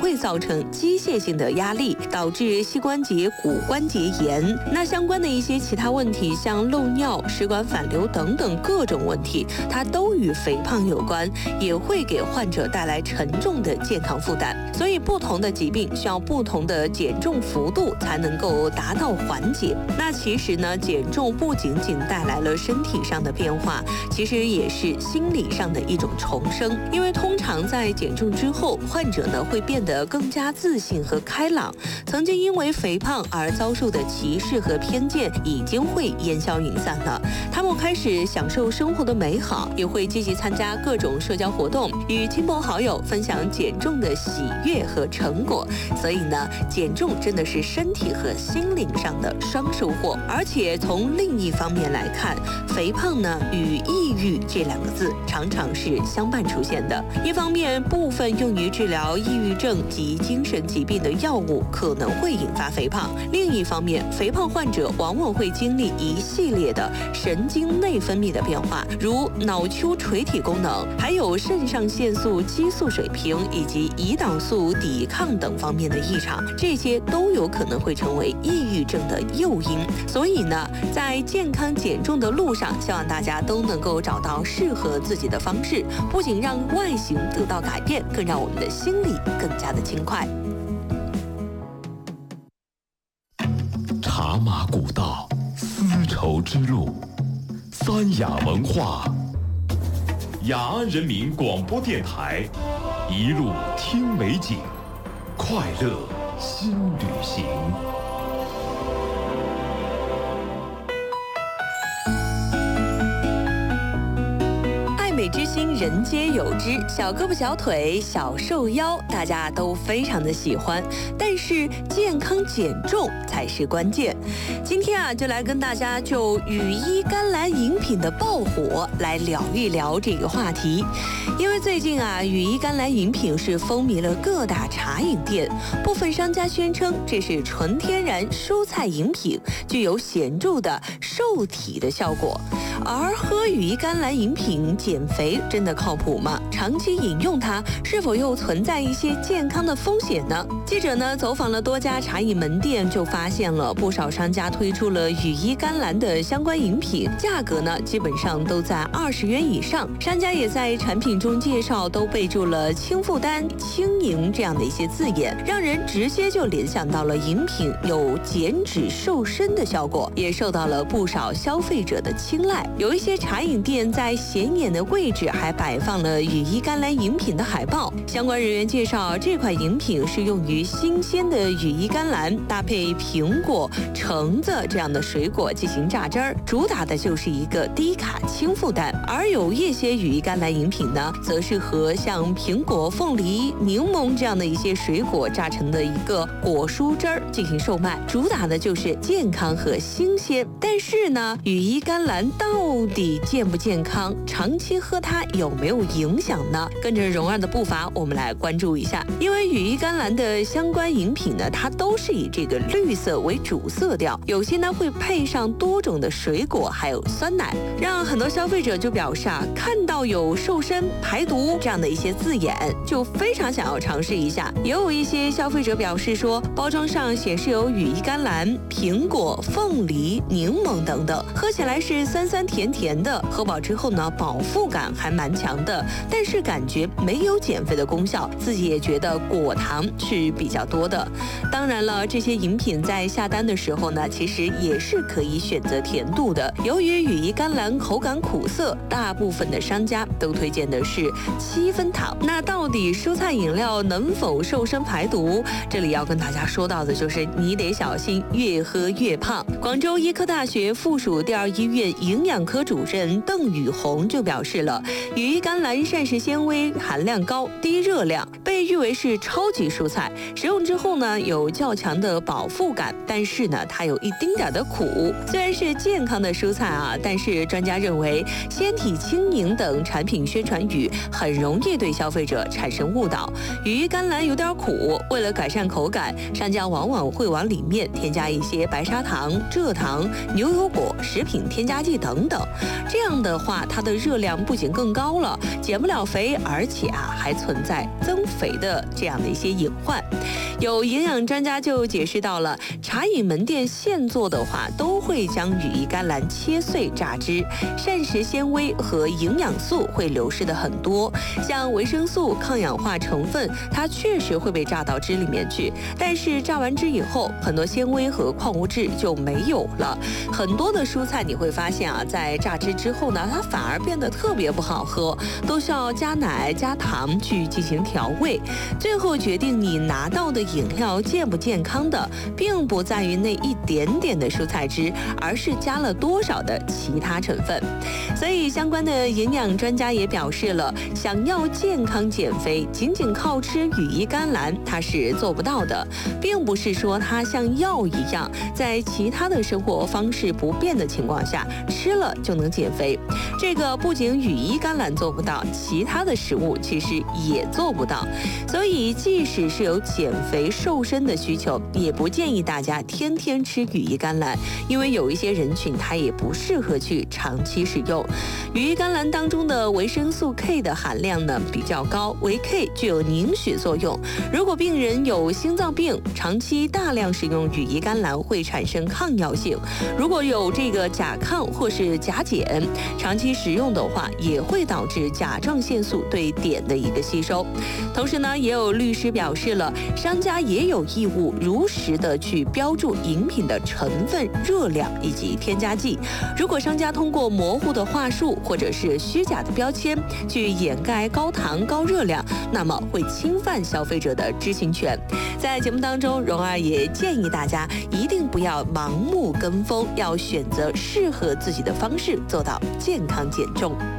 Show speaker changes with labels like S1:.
S1: 会造成机械性的压力，导致膝关节骨关节炎。那相关的一些其他问题，像漏尿、食管反流等等各种问题，它都与肥胖有关，也会给患者带来沉重的健康负担。所以不同的疾病需要不同的减重幅度才能够达到缓解。那其实呢，减重不仅仅带来了身体上的变化，其实也是心理上的一种重生。因为通常在减重之后，患者呢会变得更加自信和开朗，曾经因为肥胖而遭受的歧视和偏见已经会烟消云散了。他们开始享受生活的美好，也会积极参加各种社交活动，与亲朋好友分享减重的喜悦和成果。所以呢，减重真的是身体和心灵上的双收获。而且从另一方面来看，肥胖呢与抑郁这两个字常常是相伴出现的。一方面，部分用于治疗抑郁症及精神疾病的药物可能会引发肥胖；另一方面，肥胖患者往往会经历一系列的神经内分泌的变化，如脑丘垂体功能，还有肾上腺素激素水平以及胰岛素抵抗等方面的异常，这些都有可能会成为抑郁症的诱因。所以呢，在健康减重的路上，希望大家都能够找到适合自己的方式，不仅让外形得到改变，更让我们的心理更加的轻快。
S2: 茶马古道，丝绸之路，三雅文化，雅安人民广播电台，一路听美景，快乐新旅行。
S1: 美之心，人皆有之，小胳膊小腿小瘦腰，大家都非常的喜欢，但是健康减重才是关键。今天啊，就来跟大家就羽衣甘蓝饮品的爆火来聊一聊这个话题。因为最近啊，羽衣甘蓝饮品是风靡了各大茶饮店，部分商家宣称这是纯天然蔬菜饮品，具有显著的瘦体的效果。而喝羽衣甘蓝饮品减肥真的靠谱吗？长期饮用它是否又存在一些健康的风险呢？记者呢走访了多家茶饮门店，就发现了不少商家推出了羽衣甘蓝的相关饮品，价格呢基本上都在20元以上。商家也在产品中介绍都备注了轻负担、轻盈这样的一些字眼，让人直接就联想到了饮品有减脂瘦身的效果，也受到了不少消费者的青睐。有一些茶饮店在显眼的位置还摆放了羽衣甘蓝饮品的海报。相关人员介绍，这款饮品是用于新鲜的羽衣甘蓝搭配苹果、橙子这样的水果进行榨汁儿，主打的就是一个低卡轻负担。而有一些羽衣甘蓝饮品呢，则是和像苹果、凤梨、柠檬这样的一些水果榨成的一个果蔬汁儿进行售卖，主打的就是健康和新鲜。但是呢，羽衣甘蓝到底健不健康？长期喝它有没有影响呢？跟着蓉儿的步伐，我们来关注一下。因为羽衣甘蓝的相关饮品呢，它都是以这个绿色为主色调，有些呢会配上多种的水果，还有酸奶，让很多消费者就表示啊，看到有瘦身、排毒这样的一些字眼，就非常想要尝试一下。也有一些消费者表示说，包装上显示有羽衣甘蓝、苹果、凤梨、柠檬等等，喝起来是酸酸甜甜的，喝饱之后呢，饱腹感还蛮强的，但是感觉没有减肥的功效，自己也觉得果糖是比较多的。当然了，这些饮品在下单的时候呢，其实也是可以选择甜度的。由于羽衣甘蓝口感苦涩，大部分的商家都推荐的是7分糖。那到底蔬菜饮料能否瘦身排毒？这里要跟大家说到的就是你得小心越喝越胖。广州医科大学附属第2医院营养科主任邓宇红就表示了，羽衣甘蓝膳食纤维含量高、低热量，被誉为是超级蔬菜。食用之后呢，有较强的饱腹感，但是呢，它有一丁点的苦。虽然是健康的蔬菜啊，但是专家认为纤体轻盈等产品宣传语很容易对消费者产生误导。羽衣甘蓝有点苦，为了改善口感，商家往往会往里面添加一些白砂糖、蔗糖、牛油果、食品添加剂等等等。这样的话，它的热量不仅更高了，减不了肥，而且还存在增肥的这样的一些隐患。有营养专家就解释到了，茶饮门店现做的话，都会将羽衣甘蓝切碎榨汁，膳食纤维和营养素会流失的很多。像维生素、抗氧化成分，它确实会被榨到汁里面去，但是榨完汁以后，很多纤维和矿物质就没有了。很多的蔬菜你会发现在榨汁之后呢，它反而变得特别不好喝，都需要加奶、加糖去进行调味。最后决定你拿到的饮料健不健康的，并不在于那一点点的蔬菜汁，而是加了多少的其他成分。所以相关的营养专家也表示了，想要健康减肥，仅仅靠吃羽衣甘蓝它是做不到的，并不是说它像药一样，在其他的生活方式不变的情况下吃了就能减肥。这个不仅羽衣甘蓝做不到，其他的食物其实也做不到。所以即使是有减肥瘦身的需求，也不建议大家天天吃羽衣甘蓝，因为有一些人群它也不适合去长期使用。羽衣甘蓝当中的维生素 K 的含量呢比较高，维 K 具有凝血作用。如果病人有心脏病，长期大量使用羽衣甘蓝会产生抗药性。如果有这个甲亢或是甲减，长期食用的话，也会导致甲状腺素对碘的一个吸收。同时呢，也有律师表示了，商家也有义务如实的去标注饮品的成分、热量以及添加剂。如果商家通过模糊的话术或者是虚假的标签去掩盖高糖、高热量，那么会侵犯消费者的知情权。在节目当中，蓉儿也建议大家一定不要盲目跟风，要选择适合自己的方式做到健康减重。